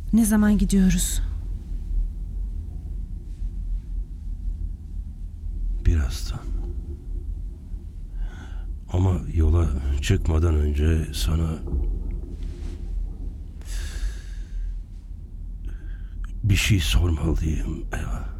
Ne zaman gidiyoruz? Birazdan. Ama yola çıkmadan önce sana bir şey sormalıyım Eva.